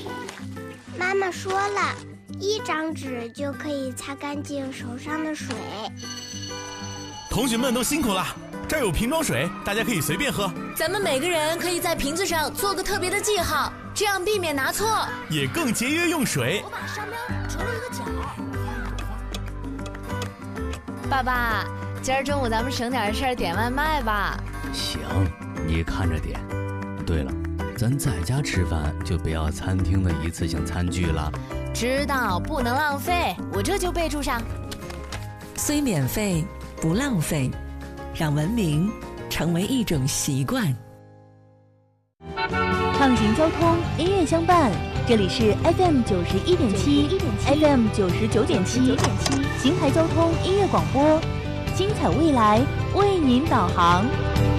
妈妈说了，1张纸就可以擦干净手上的水。 同学们都辛苦了，这儿有瓶装水，大家可以随便喝。 咱们每个人可以在瓶子上做个特别的记号，这样避免拿错， 也更节约用水。 我把商标折了一个角。爸爸，今儿中午咱们省点事儿点外卖吧。 行，你看着点。对了，咱在家吃饭就不要餐厅的一次性餐具了。 知道，不能浪费，我这就备注上。 虽免费，不浪费，让文明成为一种习惯。 畅行交通，音乐相伴，这里是 FM 91.7 FM 99.7邢台交通音乐广播，精彩未来为您导航。